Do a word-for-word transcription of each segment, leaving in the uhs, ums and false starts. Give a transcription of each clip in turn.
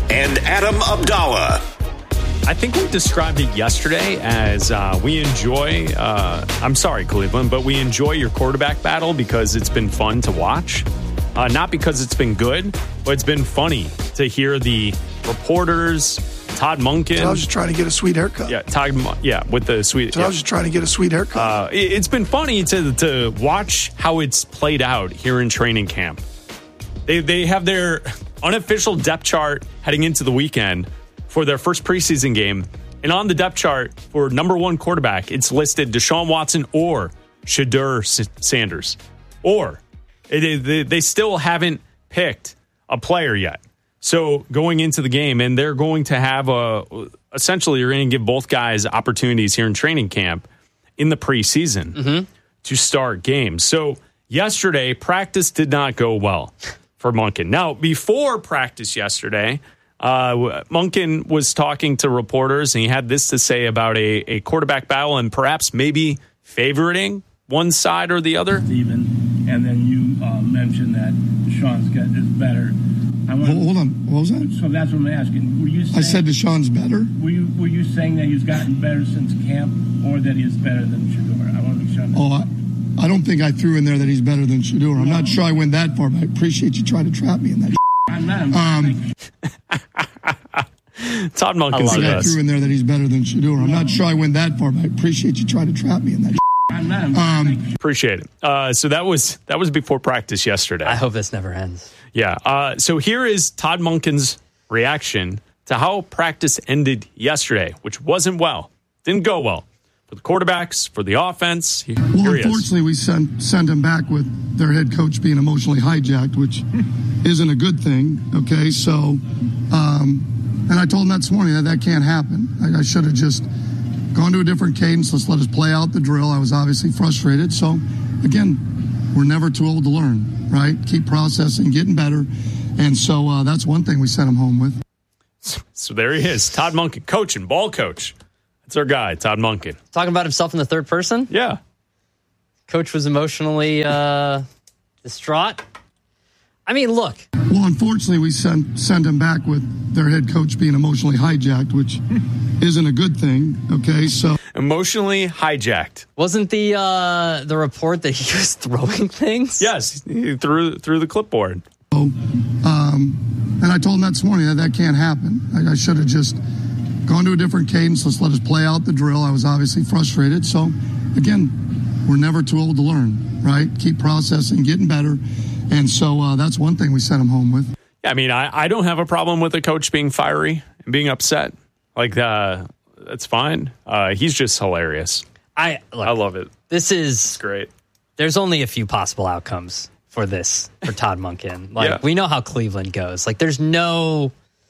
and Adam Abdallah. I think we described it yesterday as uh, we enjoy, uh, I'm sorry, Cleveland, but we enjoy your quarterback battle because it's been fun to watch. Uh, not because it's been good, but it's been funny to hear the reporters, Todd Monken. So I was just trying to get a sweet haircut. Yeah, Todd, yeah, with the sweet. So yeah. I was just trying to get a sweet haircut. Uh, it, it's been funny to to watch how it's played out here in training camp. They they have their unofficial depth chart heading into the weekend for their first preseason game. And on the depth chart for number one quarterback, it's listed Deshaun Watson or Shedeur Sanders. Or it, they, they still haven't picked a player yet. So going into the game, and they're going to have a, essentially you're going to give both guys opportunities here in training camp in the preseason mm-hmm. to start games. So yesterday, practice did not go well for Monken. Now, before practice yesterday, Uh, Monken was talking to reporters, and he had this to say about a, a quarterback battle and perhaps maybe favoriting one side or the other. Steven, and then you uh, mentioned that Deshaun's got is better. I want hold, hold on, what was that? So that's what I'm asking. Were you saying, I said Deshaun's better. Were you were you saying that he's gotten better since camp, or that he's better than Shedeur? I want to make sure. Oh, I, I don't think I threw in there that he's better than Shedeur. I'm no. not sure I went that far, but I appreciate you trying to trap me in that. I'm not. I'm um, Todd Monken said I threw in there that he's better than Shedeur. I'm no. not sure I went that far, but I appreciate you trying to trap me in that. I'm not. I'm um, appreciate it. Uh, so that was that was before practice yesterday. I hope this never ends. Yeah. Uh, so here is Todd Monken's reaction to how practice ended yesterday, which wasn't well. Didn't go well for the quarterbacks, for the offense. Here, well, here unfortunately, we sent sent them back with their head coach being emotionally hijacked, which isn't a good thing. Okay, so, um, and I told them that this morning that that can't happen. I, I should have just gone to a different cadence. Let's let us play out the drill. I was obviously frustrated. So, again, we're never too old to learn, right? Keep processing, getting better. And so uh, that's one thing we sent him home with. So there he is, Todd Monken, coaching, ball coach. That's our guy, Todd Monken. Talking about himself in the third person? Yeah. Coach was emotionally uh, distraught. I mean, look. Well, unfortunately, we sent sent him back with their head coach being emotionally hijacked, which isn't a good thing. Okay, so emotionally hijacked. Wasn't the uh, the report that he was throwing things? Yes, he threw through the clipboard. So, um, and I told him that this morning that that can't happen. I, I should have just gone to a different cadence. Let's let us play out the drill. I was obviously frustrated. So, again, we're never too old to learn, right? Keep processing, getting better. And so uh, that's one thing we sent him home with. Yeah, I mean, I, I don't have a problem with a coach being fiery and being upset. Like, uh, that's fine. Uh, he's just hilarious. I look, I love it. This is it's great. There's only a few possible outcomes for this, for Todd Monken. Like, yeah. we know how Cleveland goes. Like, there's no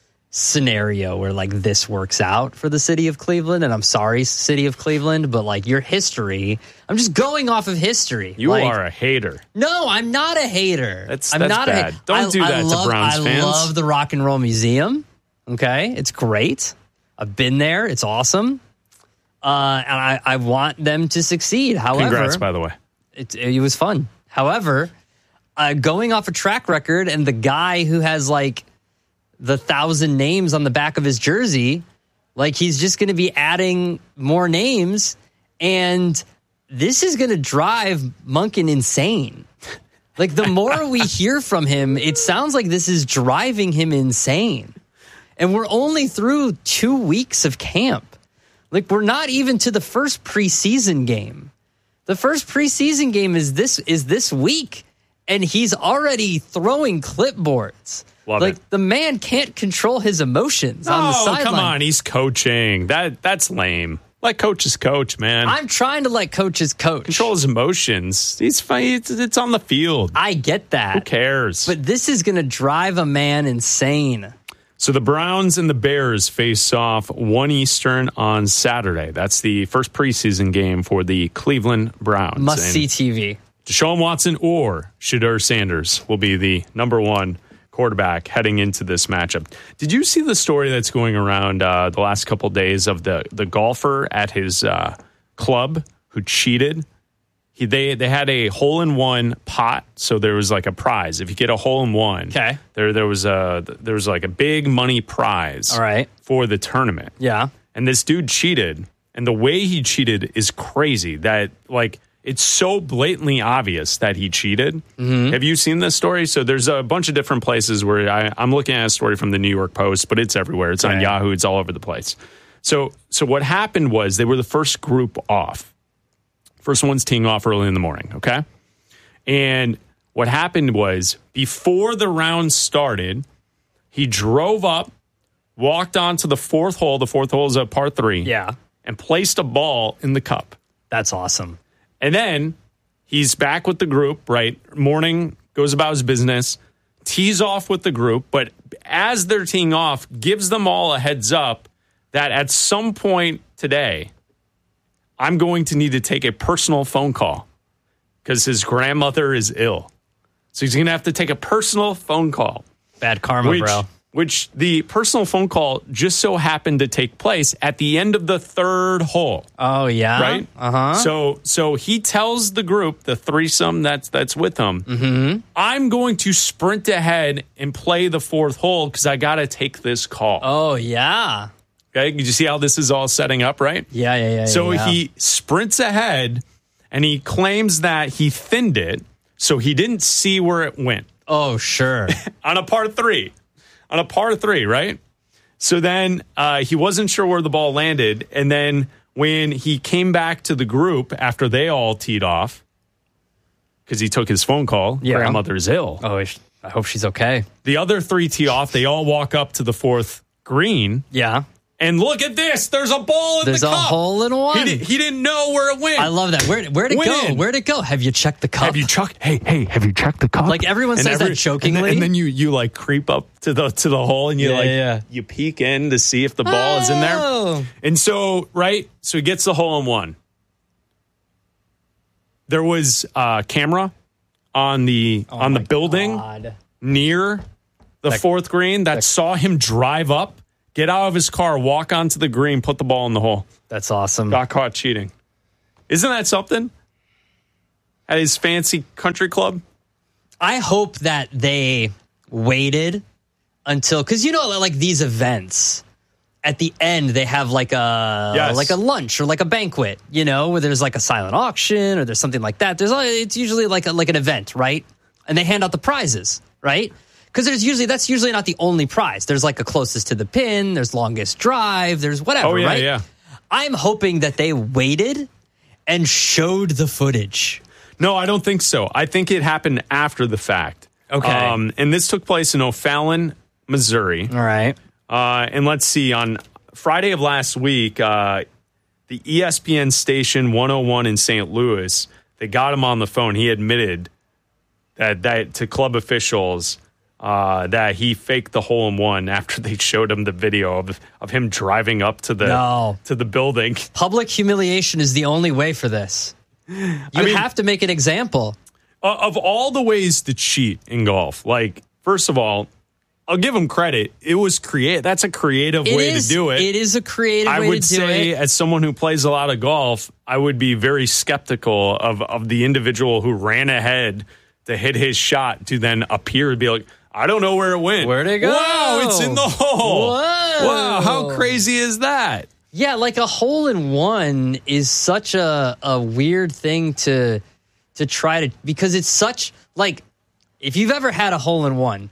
scenario where like this works out for the city of Cleveland, and I'm sorry, city of Cleveland, but like your history, I'm just going off of history. You like, are a hater. No, I'm not a hater. That's, I'm that's not bad. A, Don't I, do that I love, to Browns I fans. I love the Rock and Roll Museum. Okay, it's great. I've been there. It's awesome, uh, and I, I want them to succeed. However, congrats, by the way. It, it was fun. However, uh, going off a track record, and the guy who has like the thousand names on the back of his jersey, like he's just going to be adding more names, and this is going to drive Monken insane. Like the more we hear from him, it sounds like this is driving him insane. And we're only through two weeks of camp. Like we're not even to the first preseason game. The first preseason game is this is this week, and he's already throwing clipboards. Love like it. The man can't control his emotions on the sideline. Oh, come on, he's coaching. That that's lame. Let coaches coach, man. I'm trying to let coaches coach. Control his emotions. He's fine. It's, it's on the field. I get that. Who cares? But this is going to drive a man insane. So the Browns and the Bears face off one Eastern on Saturday. That's the first preseason game for the Cleveland Browns. Must see T V. Deshaun Watson or Shedeur Sanders will be the number one quarterback heading into this matchup. Did you see the story that's going around uh, the last couple of days of the, the golfer at his uh, club who cheated he they they had a hole in one pot, so there was like a prize. If you get a hole in one, Okay. there there was a there was like a big money prize All right. for the tournament. Yeah. And this dude cheated, and the way he cheated is crazy. That like it's so blatantly obvious that he cheated. Mm-hmm. Have you seen this story? So there's a bunch of different places where I, I'm looking at a story from the New York Post, but it's everywhere. It's on Right. Yahoo. It's all over the place. So so what happened was they were the first group off. First one's teeing off early in the morning, okay? And what happened was before the round started, he drove up, walked onto the fourth hole. The fourth hole is a par three. Yeah. And placed a ball in the cup. That's awesome. And then he's back with the group, right? Morning, goes about his business, tees off with the group, but as they're teeing off, gives them all a heads up that at some point today, I'm going to need to take a personal phone call because his grandmother is ill. So he's going to have to take a personal phone call. Bad karma, Which, bro. which the personal phone call just so happened to take place at the end of the third hole. Oh, yeah? Right? Uh-huh. So so he tells the group, the threesome that's that's with him, Mm-hmm. I'm going to sprint ahead and play the fourth hole because I got to take this call. Oh, yeah. Okay, did you see how this is all setting up, right? Yeah, yeah, yeah. So yeah. he sprints ahead and he claims that he thinned it, so he didn't see where it went. Oh, sure. On a par three. On a par three, right? So then uh, he wasn't sure where the ball landed. And then when he came back to the group after they all teed off, because he took his phone call, Yeah. grandmother's ill. Oh, I hope she's okay. The other three tee off, they all walk up to the fourth green. Yeah. And look at this. There's a ball in There's the a cup. hole in one. He, did, he didn't know where it went. I love that. Where, where'd it Went go? in. Where'd it go? Have you checked the cup? Have you checked? Hey, hey, have you checked the cup? Like, everyone And says that and then- jokingly. And then, you you like creep up to the to the hole and you Yeah, like yeah. you peek in to see if the ball is in there. Oh. And so right, so he gets the hole in one. There was a camera on the Oh on the my building God. near the That- fourth green that saw him drive up, get out of his car, walk onto the green, put the ball in the hole. That's awesome. Got caught cheating. Isn't that something? At his fancy country club? I hope that they waited until, because you know, like these events, at the end they have like a Yes. like a lunch or like a banquet, you know, where there's like a silent auction or there's something like that. There's a- it's usually like a, like an event, right? And they hand out the prizes, right? Because there's usually that's usually not the only prize. There's like a closest to the pin. There's longest drive. There's whatever. Oh, yeah, right? yeah. I'm hoping that they waited and showed the footage. No, I don't think so. I think it happened after the fact. Okay. Um, and this took place in O'Fallon, Missouri. All right. Uh, and let's see, on Friday of last week, uh, the E S P N station one oh one in Saint Louis, they got him on the phone. He admitted that, that to club officials uh, that he faked the hole in one after they showed him the video of, of him driving up to the No. to the building. Public humiliation is the only way for this. You mean- have to make an example. Uh, of all the ways to cheat in golf, like, first of all, I'll give him credit. It was creative. That's a creative It way is- to do it. It is a creative I way would to do say, it. as someone who plays a lot of golf, I would be very skeptical of, of the individual who ran ahead to hit his shot to then appear and be like, I don't know where it went. Where'd it go? Wow, it's in the hole. Whoa. Wow, how crazy is that? Yeah, like a hole in one is such a, a weird thing to to try to, because it's such, like, if you've ever had a hole in one,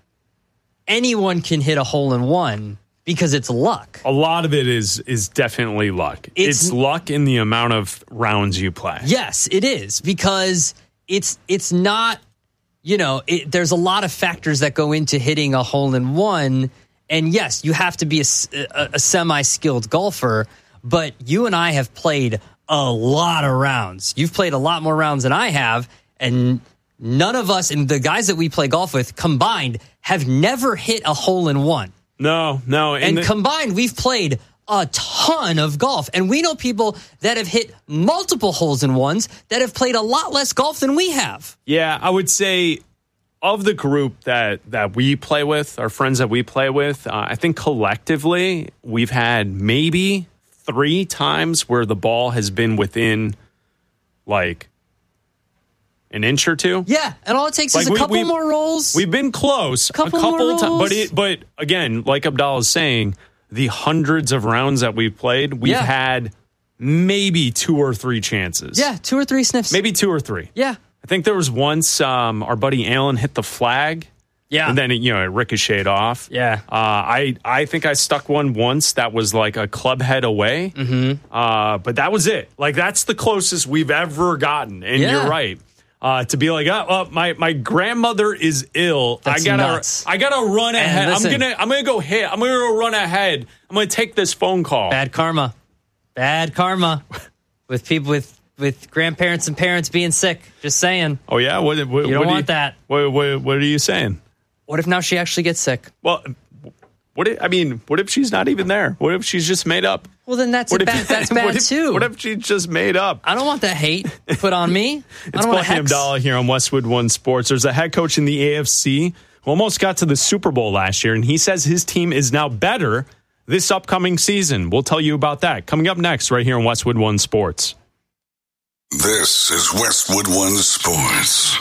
anyone can hit a hole in one because it's luck. A lot of it is is definitely luck. It's- It's, luck in the amount of rounds you play. Yes, it is, because it's it's not, you know, it, there's a lot of factors that go into hitting a hole in one. And yes, you have to be a, s- a- a semi-skilled golfer, but you and I have played a lot of rounds. You've played a lot more rounds than I have, and none of us, and the guys that we play golf with combined, have never hit a hole in one. No, no. And the- combined, we've played a ton of golf. And we know people that have hit multiple holes in ones that have played a lot less golf than we have. Yeah, I would say of the group that, that we play with, our friends that we play with, uh, I think collectively we've had maybe three times where the ball has been within like an inch or two. Yeah, and all it takes Like is a we- couple we- more rolls. We've been close Couple a couple more of times, rolls. but it, but again, like Abdallah is saying, the hundreds of rounds that we've played, we've Yeah. had maybe two or three chances. Yeah, two or three sniffs. Maybe two or three. Yeah. I think there was once um, our buddy Allen hit the flag. Yeah. And then it, you know, it ricocheted off. Yeah. Uh, I I think I stuck one once that was like a club head away. Mm-hmm. Uh, but that was it. Like that's the closest we've ever gotten. And Yeah. you're right. Uh, to be like, oh, well, my my grandmother is ill. That's I gotta nuts. I gotta run And ahead. listen. I'm gonna I'm gonna go hit. I'm gonna go run ahead. I'm gonna take this phone call. Bad karma. Bad karma with people with with grandparents and parents being sick. Just saying. Oh yeah. What, what, You don't what want you, that. What, what what are you saying? What if now she actually gets sick? Well, what if, I mean, what if she's not even there? What if she's just made up? Well, then that's What a if, bad, that's bad what if, too. What if she's just made up? I don't want that hate put on me. I It's don't want Black hex. Abdallah here on Westwood One Sports. There's a head coach in the A F C who almost got to the Super Bowl last year, and he says his team is now better this upcoming season. We'll tell you about that coming up next right here on Westwood One Sports. This is Westwood One Sports.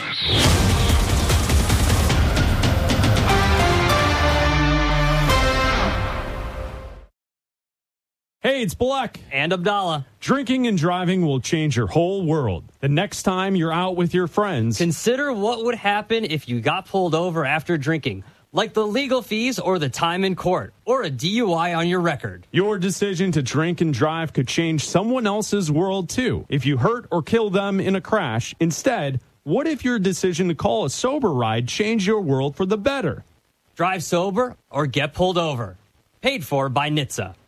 Hey, it's Black. And Abdallah. Drinking and driving will change your whole world. The next time you're out with your friends, Consider what would happen if you got pulled over after drinking, like the legal fees or the time in court, or a D U I on your record. your decision to drink and drive could change someone else's world too. If you hurt or kill them in a crash, instead, what if your decision to call a sober ride changed your world for the better? Drive sober or get pulled over. Paid for by N H T S A.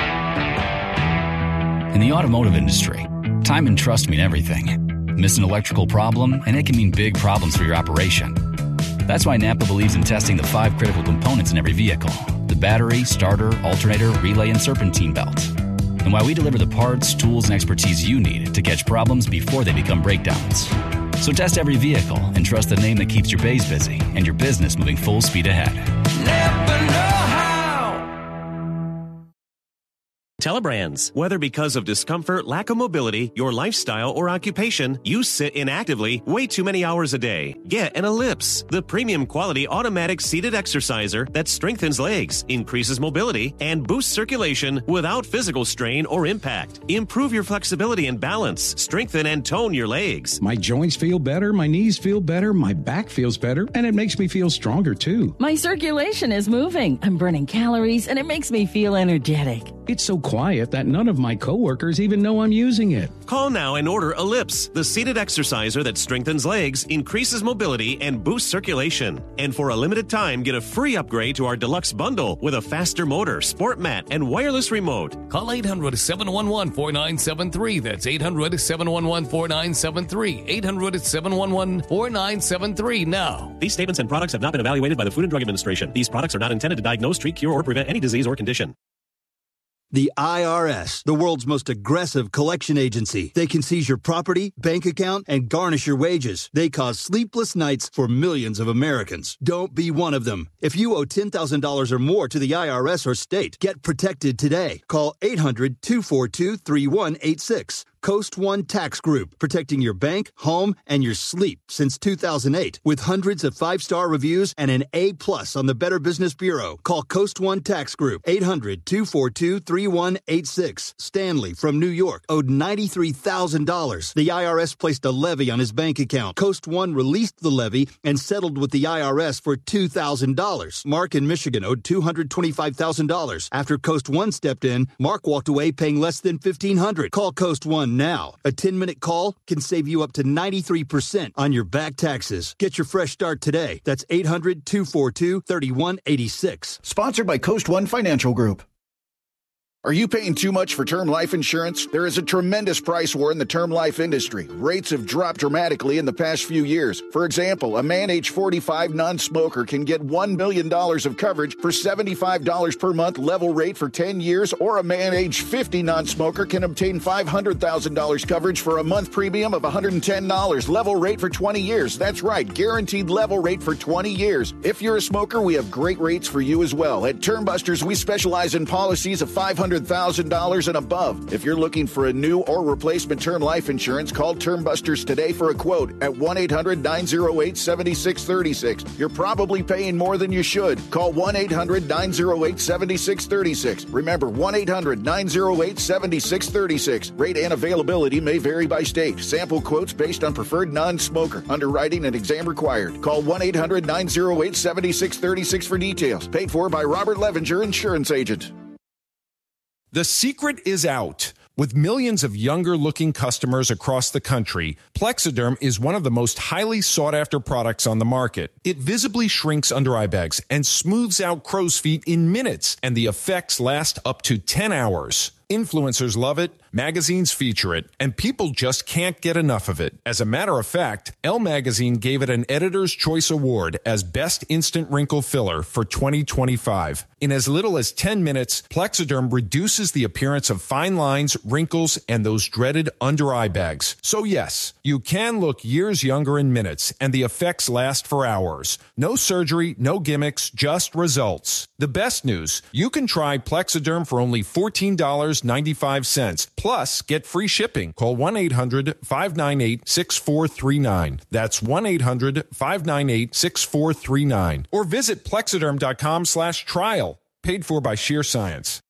In the automotive industry, time and trust mean everything. Miss an electrical problem, and it can mean big problems for your operation. That's why Napa believes in testing the five critical components in every vehicle: the battery, starter, alternator, relay, and serpentine belt. And why we deliver the parts, tools, and expertise you need to catch problems before they become breakdowns. So test every vehicle and trust the name that keeps your bays busy and your business moving full speed ahead. Napa know-how. Telebrands. Whether because of discomfort, lack of mobility, your lifestyle, or occupation, you sit inactively way too many hours a day. Get an Ellipse, the premium quality automatic seated exerciser that strengthens legs, increases mobility, and boosts circulation without physical strain or impact. Improve your flexibility and balance, strengthen and tone your legs. My joints feel better, my knees feel better, my back feels better, and it makes me feel stronger too. My circulation is moving. I'm burning calories, and it makes me feel energetic. It's so quiet that none of my coworkers even know I'm using it. Call now and order Ellipse, the seated exerciser that strengthens legs, increases mobility, and boosts circulation. And for a limited time, get a free upgrade to our deluxe bundle with a faster motor, sport mat, and wireless remote. Call eight hundred, seven one one, four nine seven three. That's eight hundred, seven one one, four nine seven three. eight hundred, seven one one, four nine seven three now. These statements and products have not been evaluated by the Food and Drug Administration. These products are not intended to diagnose, treat, cure, or prevent any disease or condition. The I R S, the world's most aggressive collection agency. They can seize your property, bank account, and garnish your wages. They cause sleepless nights for millions of Americans. Don't be one of them. If you owe ten thousand dollars or more to the I R S or state, get protected today. Call eight hundred, two four two, three one eight six. Coast One Tax Group, protecting your bank, home, and your sleep since two thousand eight. With hundreds of five-star reviews and an A-plus on the Better Business Bureau. Call Coast One Tax Group, eight hundred, two four two, three one eight six. Stanley from New York owed ninety-three thousand dollars. The I R S placed a levy on his bank account. Coast One released the levy and settled with the I R S for two thousand dollars. Mark in Michigan owed two hundred twenty-five thousand dollars. After Coast One stepped in, Mark walked away paying less than fifteen hundred dollars. Call Coast One now. A ten-minute call can save you up to ninety-three percent on your back taxes. Get your fresh start today. That's eight hundred, two four two, three one eight six. Sponsored by Coast One Financial Group. Are you paying too much for term life insurance? There is a tremendous price war in the term life industry. Rates have dropped dramatically in the past few years. For example, a man age forty-five non-smoker can get one million dollars of coverage for seventy-five dollars per month level rate for ten years, or a man age fifty non-smoker can obtain five hundred thousand dollars coverage for a month premium of one hundred ten dollars level rate for twenty years. That's right, guaranteed level rate for twenty years. If you're a smoker, we have great rates for you as well. At Term Busters, we specialize in policies of five hundred hundred thousand dollars and above. If you're looking for a new or replacement term life insurance, call Term Busters today for a quote at one eight hundred nine oh eight seven six three six. You're probably paying more than you should. Call one eight hundred nine oh eight seven six three six. Remember, one eight hundred nine oh eight seven six three six. Rate and availability may vary by state. Sample quotes based on preferred non-smoker. Underwriting and exam required. Call one eight hundred nine oh eight seven six three six for details. Paid for by Robert Levenger, insurance agent. The secret is out. With millions of younger-looking customers across the country, Plexiderm is one of the most highly sought-after products on the market. It visibly shrinks under-eye bags and smooths out crow's feet in minutes, and the effects last up to ten hours. Influencers love it, magazines feature it, and people just can't get enough of it. As a matter of fact, Elle Magazine gave it an Editor's Choice Award as Best Instant Wrinkle Filler for twenty twenty-five. In as little as ten minutes, Plexiderm reduces the appearance of fine lines, wrinkles, and those dreaded under-eye bags. So yes, you can look years younger in minutes, and the effects last for hours. No surgery, no gimmicks, just results. The best news, you can try Plexiderm for only fourteen dollars and ninety-five cents. Plus, get free shipping. Call one eight hundred five nine eight six four three nine. That's one eight hundred five nine eight six four three nine. Or visit Plexiderm dot com slash trial. Paid for by Sheer Science.